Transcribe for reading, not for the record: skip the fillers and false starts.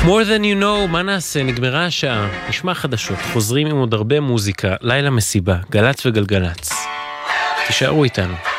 More than you know, מה נעשה? נגמרה השעה. נשמע חדשות, חוזרים עם עוד הרבה מוזיקה, לילה מסיבה, גלץ וגלגלץ. תישארו איתנו.